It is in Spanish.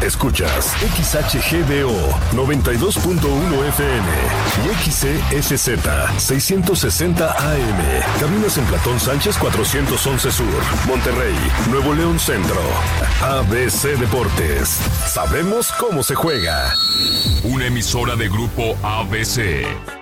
Escuchas XHGBO 92.1 FM y XESZ 660 AM. Caminas en Platón Sánchez 411 Sur, Monterrey, Nuevo León Centro. ABC Deportes. Sabemos cómo se juega. Una emisora de Grupo ABC.